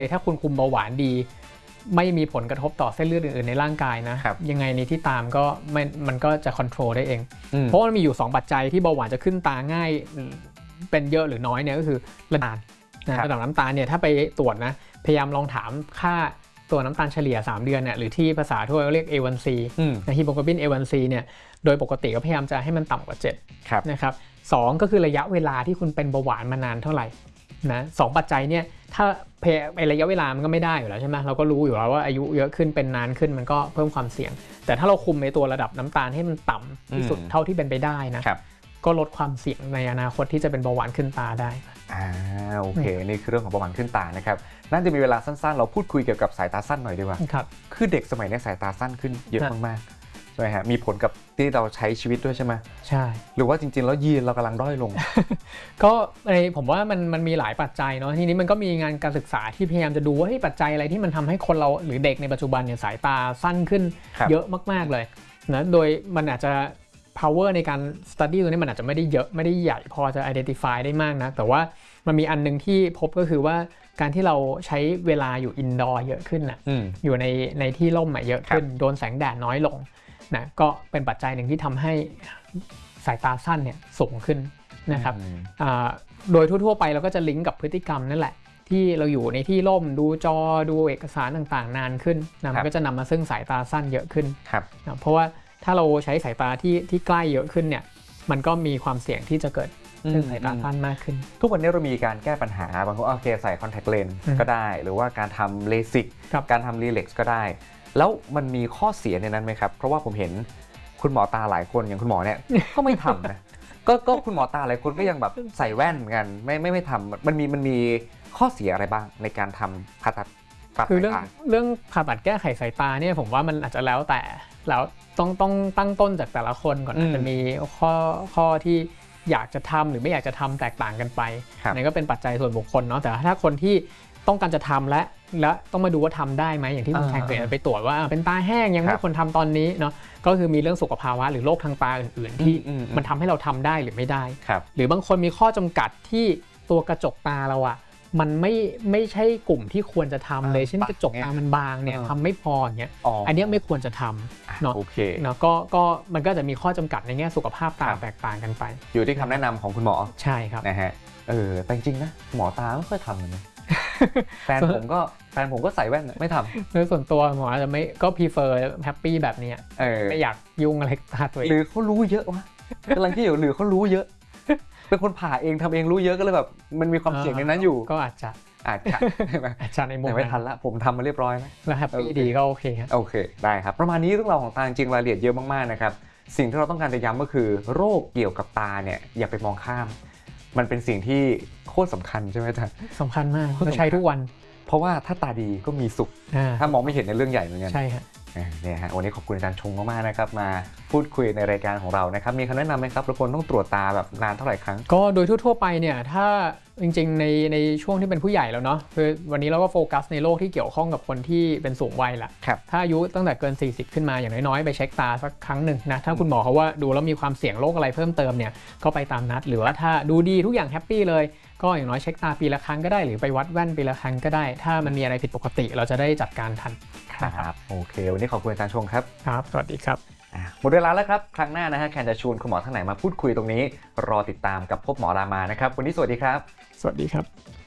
ถ้าคุณคุมเบาหวานดีไม่มีผลกระทบต่อเส้นเลือดอื่นๆในร่างกายนะยังไงในที่ตามก็มันก็จะควบคุมได้เองเพราะมันมีอยู่2ปัจจัยที่เบาหวานจะขึ้นตาง่ายเป็นเยอะหรือน้อยเนี่ยก็คือระดับน้ำตาลเนี่ยถ้าไปตรวจนะพยายามลองถามค่าตัวน้ำตาลเฉลี่ย3เดือนเนี่ยหรือที่ภาษาทั่วเรียก A1C นะฮีโมโกลบิน A1C เนี่ยโดยปกติก็พยายามจะให้มันต่ำกว่า7นะครับ2ก็คือระยะเวลาที่คุณเป็นเบาหวานมานานเท่าไหร่นะ2ปัจจัยเนี่ยถ้าระยะเวลามันก็ไม่ได้อยู่แล้วใช่ไหมเราก็รู้อยู่แล้วว่าอายุเยอะขึ้นเป็นนานขึ้นมันก็เพิ่มความเสี่ยงแต่ถ้าเราคุมในตัวระดับน้ำตาลให้มันต่ำที่สุดเท่าที่เป็นไปได้นะก็ลดความเสี่ยงในอนาคตที่จะเป็นเบาหวานขึ้นตาได้โอเคนี่คือเรื่องของเบาหวานขึ้นตานะครับน่าจะมีเวลาสั้นๆเราพูดคุยเกี่ยวกับสายตาสั้นหน่อยดีกว่าคือเด็กสมัยนี้สายตาสั้นขึ้นเยอะมากๆใช่ไหมฮะมีผลกับที่เราใช้ชีวิตด้วยใช่ไหมใช่หรือว่าจริงๆแล้วยีนเรากำลังด้อยลงก็ผมว่ามันมีหลายปัจจัยเนาะทีนี้มันก็มีงานการศึกษาที่พยายามจะดูว่าปัจจัยอะไรที่มันทำให้คนเราหรือเด็กในปัจจุบันเนี่ยสายตาสั้นขึ้นเยอะมากๆเลยนะโดยมันอาจจะ power ในการ study ตัวนี้มันอาจจะไม่ได้เยอะไม่ได้ใหญ่พอจะ identify ได้มากนะแต่ว่ามันมีอันนึงที่พบก็คือว่าการที่เราใช้เวลาอยู่ indoor เยอะขึ้นนะอยู่ในที่ร่มเยอะขึ้นโดนแสงแดดน้อยลงนะก็เป็นปัจจัยหนึ่งที่ทำให้สายตาสั้นเนี่ยสูงขึ้นนะครับโดยทั่วๆไปเราก็จะลิงก์กับพฤติกรรมนั่นแหละที่เราอยู่ในที่ร่มดูจอดูเอกสารต่างๆนานขึ้นนะมันก็จะนำมาซึ่งสายตาสั้นเยอะขึ้นนะเพราะว่าถ้าเราใช้สายตาที่ใกล้เยอะขึ้นเนี่ยมันก็มีความเสี่ยงที่จะเกิดเรื่องสายตาสั้นมากขึ้นทุกวันนี้เรามีการแก้ปัญหาบางคนโอเคใส่คอนแทคเลนส์ก็ได้หรือว่าการทำเลสิกการทำรีเล็กซ์ก็ได้แล้วมันมีข้อเสียในนั้นไหมครับเพราะว่าผมเห็นคุณหมอตาหลายคนอย่างคุณหมอเนี่ยก็ไม่ทำนะก็คุณหมอตาหลายคนก็ยังแบบใส่แว่นกันไม่ทำมันมีข้อเสียอะไรบ้างในการทำผ่าตัดคือเรื่องผ่าตัดแก้ไขสายตาเนี่ยผมว่ามันอาจจะแล้วแต่แล้วต้องตั้งต้นจากแต่ละคนก่อนอาจจะมีข้อที่อยากจะทำหรือไม่อยากจะทำแตกต่างกันไปนั่นก็เป็นปัจจัยส่วนบุคคลเนาะแต่ถ้าคนที่ต้องการจะทำและต้องมาดูว่าทำได้ไหมอย่างที่คุณแทนเคยไปตรวจว่าเป็นตาแห้งยังไม่ควรทำตอนนี้เนาะก็คือมีเรื่องสุขภาวะหรือโรคทางตาอื่นๆที่มันทำให้เราทำได้หรือไม่ได้หรือบางคนมีข้อจำกัดที่ตัวกระจกตาเราอะมันไม่ใช่กลุ่มที่ควรจะทำเลยเช่นกระจกตามันบางเนี่ยทำไม่พออย่างเงี้ยอันนี้ไม่ควรจะทำเนาะเนาะก็มันก็จะมีข้อจำกัดในแง่สุขภาพตาแตกต่างกันไปอยู่ที่คำแนะนำของคุณหมอใช่ครับนะฮะแต่จริงๆนะหมอตาไม่ค่อยทำเลยนะแฟนผมก็ใส่แว่นไม่ทำโดยส่วนตัวหมอจะไม่ก็ prefer แฮปปี้แบบนี้ไม่อยากยุ่งอะไรตาตัวเองหรือเขารู้เยอะวะกำลังที่อยู่หรือเขารู้เยอะเป็นคนผ่าเองทำเองรู้เยอะก็เลยแบบมันมีความเสี่ยงในนั้นอยู่ก็อาจจะใช่ไหมอาจจะในมุมไม่ทันละผมทำมาเรียบร้อยแล้วแฮปปี้ดีก็โอเคโอเคได้ครับประมาณนี้เรื่องราวของตาจริงรายละเอียดเยอะมากๆนะครับสิ่งที่เราต้องการจะย้ำก็คือโรคเกี่ยวกับตาเนี่ยอย่าไปมองข้ามมันเป็นสิ่งที่โคตรสำคัญใช่ไหมจ๊ะสำคัญมากเราใช้ทุกวันเพราะว่าถ้าตาดีก็มีสุขถ้ามองไม่เห็นในเรื่องใหญ่เหมือนกันใช่ครับเนี่ยฮะวันนี้ขอบคุณอาจารย์ชงมากๆนะครับมาพูดคุยในรายการของเรานะครับมีคำแนะนำไหมครับเราควรต้องตรวจตาแบบนานเท่าไหร่ครั้งก็โดยทั่วไปเนี่ยถ้าจริงๆในช่วงที่เป็นผู้ใหญ่แล้วเนาะคือวันนี้เราก็โฟกัสในโรคที่เกี่ยวข้องกับคนที่เป็นสูงวัยละถ้าอายุตั้งแต่เกิน40ขึ้นมาอย่างน้อยๆไปเช็คตาสักครั้งหนึ่งนะถ้าคุณหมอเขาว่าดูแล้วมีความเสี่ยงโรคอะไรเพิ่มเติมเนี่ยก็ไปตามนัดหรือว่าถ้าดูดีทุกอย่างแฮปปี้เลยก็อย่างน้อยเช็คตาปีละครั้งก็ได้หรือไปวัดแว่นปีละครั้งก็ได้ถ้ามันมีอะไรผิดปกติเราจะได้จัดการทันครับโอเควันนี้ขอบคุณอาจารย์ชงครับครับสวัสดีครับหมดเวลาแล้วครับครั้งหน้านะฮะแคนจะชวนคุณหมอท่านไหนมาพูดคุยตรงนี้รอติดตามกับพบหมอรามานะครับวันนี้สวัสดีครับสวัสดีครับ